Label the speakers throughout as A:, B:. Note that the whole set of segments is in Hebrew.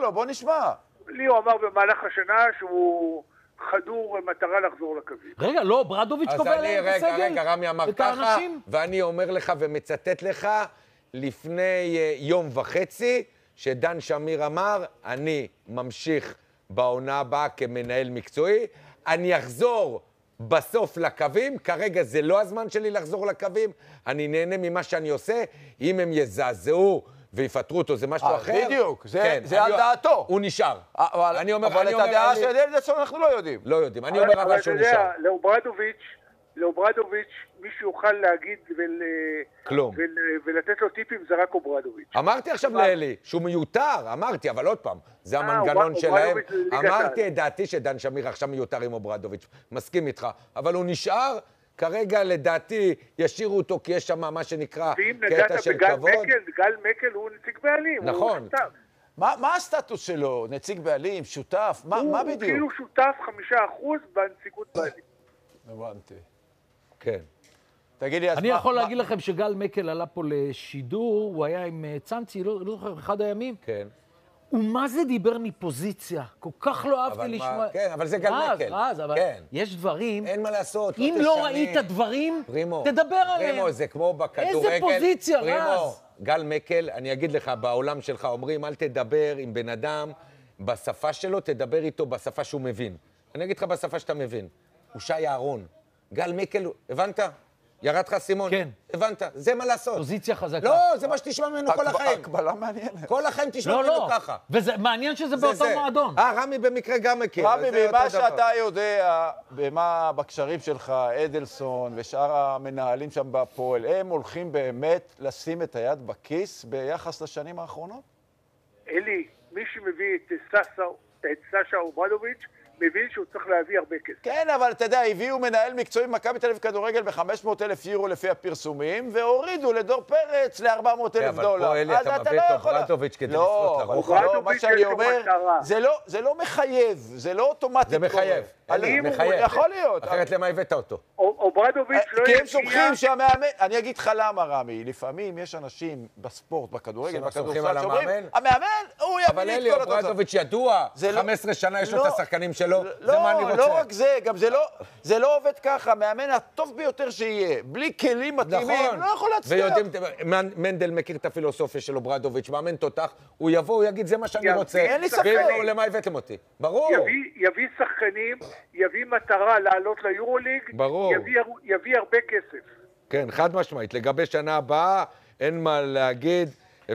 A: לו? בוא נשמע.
B: לי הוא אמר במהלך השנה שהוא חדור מטרה לחזור לקווים.
C: רגע, לא, ברדוביץ' קובע להם את הסגל.
D: רגע, רמי אמר ככה, ואני אומר לך ומצטט לך, לפני יום וחצי, שדן שמיר אמר, אני ממשיך בעונה הבאה כמנהל מקצועי, אני אחזור בסוף לקווים, כרגע זה לא הזמן שלי לחזור לקווים, אני נהנה ממה שאני עושה, אם הם יזעזעו ויפטרו אותו, זה משהו אחר.
A: בדיוק, זה על דעתו.
D: הוא נשאר.
A: אבל את הדעה של אדלסון אנחנו לא יודעים.
D: לא יודעים, אני אומר אבל שהוא נשאר.
B: לאוברדוביץ' מישהו יוכל להגיד ולתת לו טיפים זה רק אוברדוביץ'.
D: אמרתי עכשיו לאלי שהוא מיותר, אמרתי, אבל עוד פעם, זה המנגנון שלהם. אמרתי את דעתי שדן שמיר עכשיו מיותר עם אוברדוביץ', מסכים איתך, אבל הוא נשאר, כרגע לדעתי ישירו אותו כי יש שם מה שנקרא קטע של כבוד.
B: גל מקל הוא נציג בעלים.
D: נכון.
A: מה הסטטוס שלו? נציג בעלים, שותף? מה בדיוק?
B: הוא כאילו שותף 5% בנציגות בעלים.
A: הבנתי.
D: כן.
A: תגיד לי, אז
C: אני יכול להגיד לכם שגל מקל עלה פה לשידור, הוא היה עם צאנצי, לא זוכר, אחד הימים.
D: כן.
C: ומה זה דיבר מפוזיציה? כל כך לא אהבתי לשמוע.
D: כן, אבל זה גל מקל.
C: אבל יש דברים...
D: אין מה לעשות,
C: אם לא ראית דברים, תדבר עליהם.
D: פרימו, זה כמו בכדורגל.
C: איזה פוזיציה, רז.
D: גל מקל, אני אגיד לך, בעולם שלך אומרים, אל תדבר עם בן אדם בשפה שלו, תדבר איתו בשפה שהוא מבין. אני אגיד לך בשפה שאתה מבין. הוא שי אהרון. גל מקל, הבנת? ירד לך סימון?
C: כן.
D: הבנת? זה מה לעשות.
C: פוזיציה חזקה.
D: לא, זה מה שתשמע ממנו כל החיים.
A: הקבלה מעניינת.
D: כל החיים תשמע ממנו ככה.
C: וזה מעניין שזה באותו מועדון.
D: רמי במקרה גם מכיר.
A: רמי, במה שאתה יודע, במה בקשרים שלך, אדלסון ושאר המנהלים שם בפועל, הם הולכים באמת לשים את היד בכיס ביחס לשנים האחרונות?
B: אלי, מי שמביא את סשה אוברדוביץ' מבין שהוא צריך להביא הרבה כסף.
A: כן, אבל אתה יודע, הביאו מנהל מקצועי מכבי תל אביב כדורגל ב-500,000 יורו לפי הפרסומים, והורידו לדור פרץ ל-400,000 דולר.
D: אבל פה, אלי, אתה מביא את אוברדוביץ' כדי לשפוט לרוחב.
A: לא, מה שאני אומר, זה לא מחייב, זה לא אוטומטי.
D: זה מחייב.
A: יכול להיות.
D: אחרת למה הבאת אותו?
B: אוברדוביץ' לא
A: כי הם סומכים שהמאמן... אני אגיד לך למה, רמי. לפעמים יש אנשים בספורט, בכדורגל, בכדורסל, שאומרים, המאמן, הוא יביא
D: אבל אלי, אוברדוביץ' ידוע, 15 שנה יש לו את השחקנים שלו, זה מה אני רוצה.
A: לא רק זה, גם זה לא עובד ככה. המאמן הטוב ביותר שיהיה, בלי כלים מתאימים, לא יכול להצליח.
D: ויודעים, מנדל מכיר את הפילוסופיה של אוברדוביץ', מאמן תותח, הוא יבוא, הוא יגיד, זה מה שאני רוצה.
A: אין לי ספק.
D: למה הבאתם אותי? ברור.
B: יביא שחקנים, יביא מטרה לעלות ליורוליג,
D: ברור.
B: יביא הרבה כסף.
D: כן, חד משמעית. לגבי שנה הבאה, אין מה להגיד.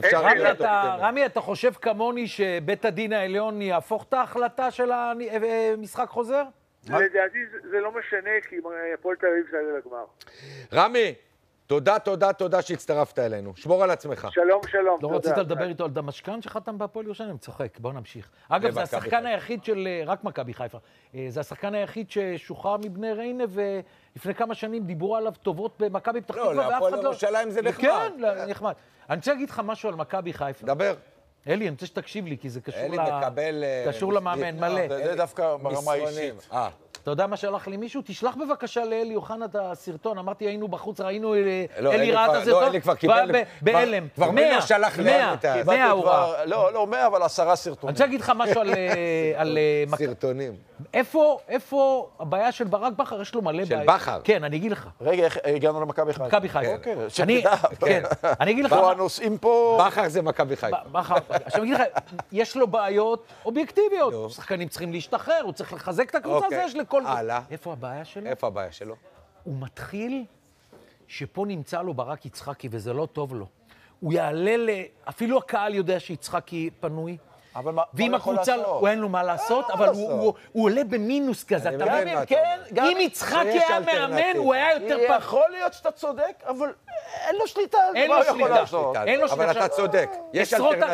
C: רמי, אתה חושב כמוני שבית הדין העליון יהפוך את ההחלטה של המשחק חוזר?
B: לדעתי זה לא משנה, כי הפועל תל אביב תעלה לגמר.
D: רמי, תודה שהצטרפת אלינו. שמור על עצמך.
B: שלום.
C: לא רצית לדבר איתו על דמשקן שחתם בהפועל ירושלים? צוחק, בואו נמשיך. אגב, זה השחקן היחיד של... רק מכבי חיפה. זה השחקן היחיד ששוחרר מבני ריינה, ולפני כמה שנים דיברו עליו טובות במכבי פתח תקווה,
D: לא, להפועל ירושלים זה נחמד.
C: כן, נחמד. אני רוצה להגיד לך משהו על מכבי חיפה.
D: דבר.
C: אלי, אני רוצה שתקשיב לי, כי זה
D: קשור
C: למאמן, מלא.
A: זה דווקא ברמה אישית.
C: אתה יודע מה שלח לי מישהו? תשלח בבקשה לאלי אוחנה את הסרטון. אמרתי, היינו בחוץ, ראינו אלי ראה את הסרטון.
D: לא, אלי כבר קיבל...
C: באלם.
D: כבר 100 שלח לאלי את ה...
C: 100 הוא ראה.
A: לא 100, אבל 10 סרטונים.
C: אני רוצה להגיד לך משהו על...
D: סרטונים.
C: איפה הבעיה של ברק בכר? יש לו מלא בעיה.
D: של בכר?
C: כן, אני אגיד לך.
A: רגע, איך הגענו למכבי חיפה?
C: מכבי חיפה.
A: שתדע.
C: כן, אני אגיד לך...
A: פה הנושאים פה...
D: בכר זה מכבי חיפה.
C: עכשיו אני אגיד לך, יש לו בעיות אובייקטיביות. שחקנים צריכים להשתחרר, הוא צריך לחזק את הקבוצה, זה יש לכל... איפה הבעיה שלו?
D: איפה הבעיה שלו?
C: הוא מתחיל שפה נמצא לו ברק יצחקי, וזה לא טוב לו. הוא יעלה אפילו הקהל יודע שיצחקי פנוי, ואם הקבוצה, אין לו מה לעשות, אבל הוא עולה במינוס כזה. אם יצחקי היה מאמן, הוא היה יותר פנוי.
A: יכול להיות שאתה צודק, אבל אין לו שליטה.
C: אין לו שליטה.
D: אבל אתה צודק. יש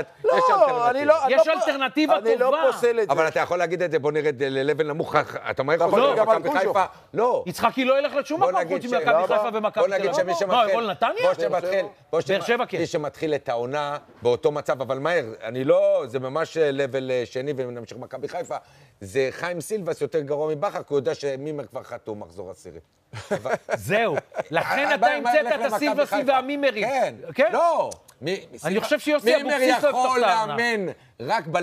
C: אלטרנטיבה טובה.
D: אבל אתה יכול להגיד את זה, בוא נרד ללבל נמוך. אתה אומר מכבי חיפה? לא.
C: יצחקי לא ילך לשום מקום חוץ ממכבי חיפה ומכבי תל אביב. בוא לנתניה? באר שבע כן.
D: מי שמתחיל את העונה באותו מצב, אבל מהר, אני לא, זה ממש לבל שני ונמשיך מכבי חיפה, זה חיים סילבס יותר גרוע מבכר, כי הוא יודע שמימר כבר חתום מחזור עשירי.
C: זהו. לכן אתה המצאת את הסילבסים והמימרים.
D: כן. לא.
C: אני חושב שיוסי אבוקסיס לא
D: מימר יכול לאמן רק